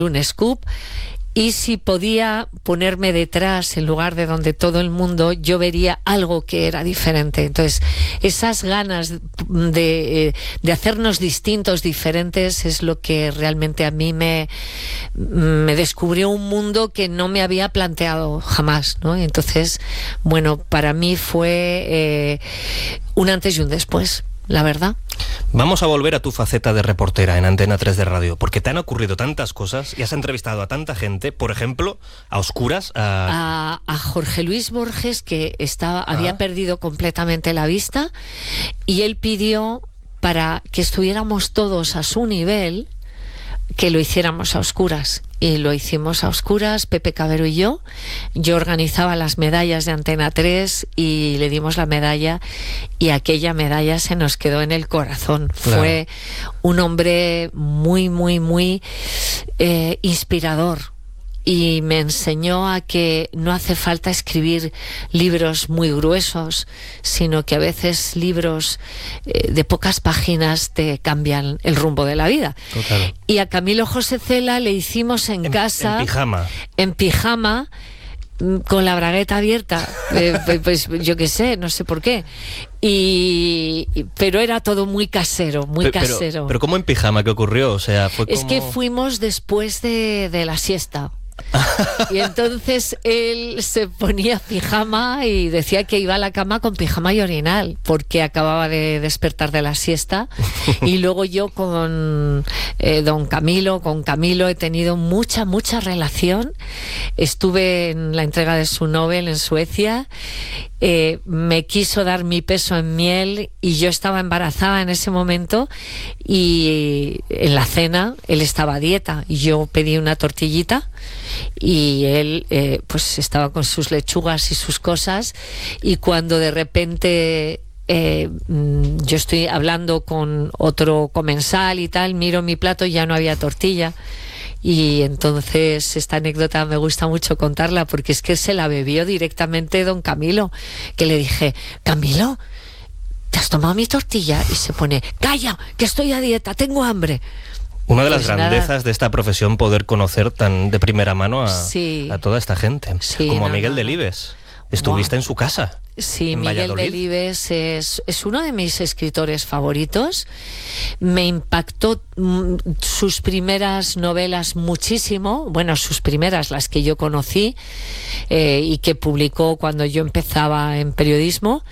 un scoop. Y si podía ponerme detrás en lugar de donde todo el mundo, yo vería algo que era diferente. Entonces, esas ganas de hacernos distintos, diferentes, es lo que realmente a mí me descubrió un mundo que no me había planteado jamás, ¿no? Entonces, bueno, para mí fue un antes y un después, la verdad. Vamos a volver a tu faceta de reportera en Antena 3 de Radio, porque te han ocurrido tantas cosas y has entrevistado a tanta gente, por ejemplo, a oscuras, a Jorge Luis Borges, que había perdido completamente la vista, y él pidió, para que estuviéramos todos a su nivel, que lo hiciéramos a oscuras. Y lo hicimos a oscuras, Pepe Cabero y yo. Yo organizaba las medallas de Antena 3 y le dimos la medalla, y aquella medalla se nos quedó en el corazón. Claro. Fue un hombre muy, muy, muy inspirador. Y me enseñó a que no hace falta escribir libros muy gruesos, sino que a veces libros de pocas páginas te cambian el rumbo de la vida. Total. Y a Camilo José Cela le hicimos en casa, en pijama, con la bragueta abierta, pues yo qué sé, no sé por qué. Pero era todo muy casero, muy casero. Pero ¿cómo en pijama? ¿Qué ocurrió? O sea, fue como... Es que fuimos después de la siesta. Y entonces él se ponía pijama y decía que iba a la cama con pijama y orinal, porque acababa de despertar de la siesta. Y luego yo con Camilo he tenido mucha relación. Estuve en la entrega de su Nobel en Suecia. Me quiso dar mi peso en miel y yo estaba embarazada en ese momento, y en la cena él estaba a dieta y yo pedí una tortillita y él pues estaba con sus lechugas y sus cosas, y cuando de repente yo estoy hablando con otro comensal y tal, miro mi plato y ya no había tortilla. Y entonces esta anécdota me gusta mucho contarla, porque es que se la bebió directamente don Camilo, que le dije: Camilo, ¿te has tomado mi tortilla? Y se pone: calla, que estoy a dieta, tengo hambre. Una de las grandezas de esta profesión, poder conocer tan de primera mano a toda esta gente, como a Miguel Delibes. Estuviste en su casa. Sí, Miguel Delibes es uno de mis escritores favoritos. Me impactó sus primeras novelas muchísimo. Bueno, sus primeras, las que yo conocí y que publicó cuando yo empezaba en periodismo.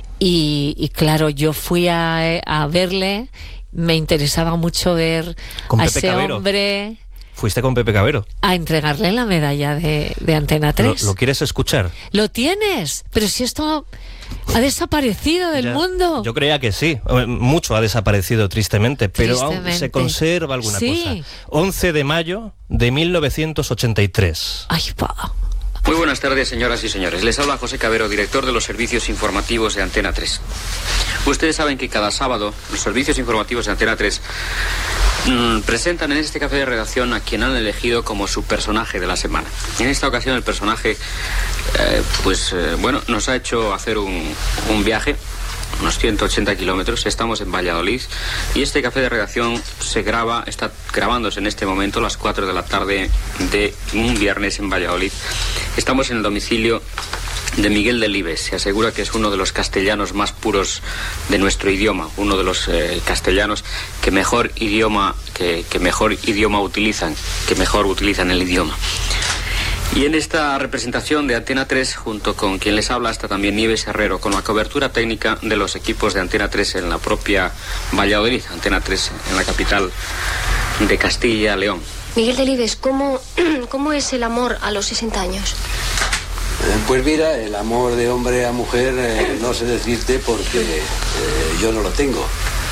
Y claro, yo fui a verle. Me interesaba mucho ver a ese hombre. ¿Fuiste con Pepe Cabero? A entregarle la medalla de Antena 3. ¿Lo quieres escuchar? ¿Lo tienes? Pero si esto ha desaparecido del mundo. Yo creía que sí. Mucho ha desaparecido, tristemente. Pero aún se conserva alguna cosa. 11 de mayo de 1983. ¡Ay, pa! Muy buenas tardes, señoras y señores. Les habla José Cabero, director de los servicios informativos de Antena 3. Ustedes saben que cada sábado los servicios informativos de Antena 3 presentan en este café de redacción a quien han elegido como su personaje de la semana. En esta ocasión el personaje, nos ha hecho hacer un viaje, unos 180 kilómetros. Estamos en Valladolid y este café de redacción está grabándose en este momento a las 4 de la tarde de un viernes en Valladolid. Estamos en el domicilio de Miguel Delibes. Se asegura que es uno de los castellanos más puros de nuestro idioma, uno de los castellanos que mejor idioma utilizan, que mejor utilizan el idioma. Y en esta representación de Antena 3, junto con quien les habla, está también Nieves Herrero, con la cobertura técnica de los equipos de Antena 3 en la propia Valladolid, Antena 3 en la capital de Castilla y León. Miguel Delibes, ¿cómo es el amor a los 60 años? Pues mira, el amor de hombre a mujer no sé decirte, porque yo no lo tengo.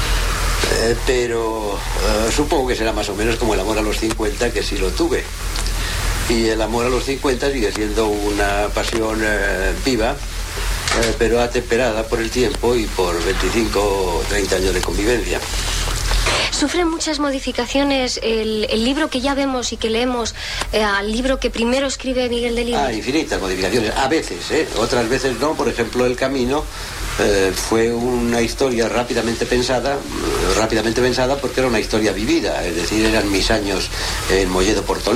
Pero supongo que será más o menos como el amor a los 50, que sí lo tuve. Y el amor a los 50 sigue siendo una pasión viva, pero atemperada por el tiempo y por 25 o 30 años de convivencia. ¿Sufre muchas modificaciones el libro que ya vemos y que leemos al libro que primero escribe Miguel Delibes? Infinitas modificaciones, a veces, otras veces no. Por ejemplo, El Camino fue una historia rápidamente pensada porque era una historia vivida, es decir, eran mis años en Molledo, por Toledo.